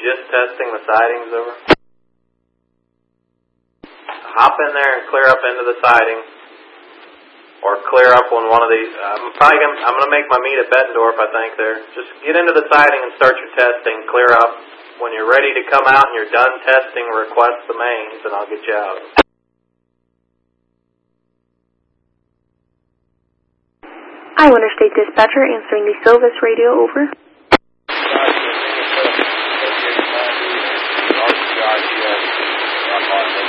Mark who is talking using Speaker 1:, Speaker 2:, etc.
Speaker 1: just testing the sidings over? Hop in there and clear up into the siding, or clear up on one of these. I'm going to make my meet at Bettendorf, I think, there. Just get into the siding and start your testing, clear up. When you're ready to come out and you're done testing, request the mains, and I'll get you out.
Speaker 2: Iowa Interstate Dispatcher answering the Silvis radio, over.
Speaker 3: RCICS,